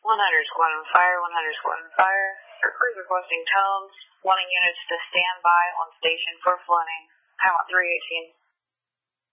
squad on fire, 100 squad on fire. For crews requesting tones, wanting units to stand by on station for flooding. Time at 3:18.